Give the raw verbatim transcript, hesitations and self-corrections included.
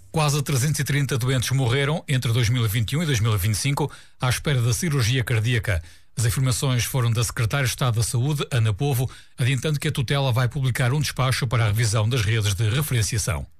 Quase trezentos e trinta doentes morreram entre dois mil e vinte e um e dois mil e vinte e cinco à espera da cirurgia cardíaca. As informações foram da Secretária de Estado da Saúde, Ana Povo, adiantando que a tutela vai publicar um despacho para a revisão das redes de referenciação.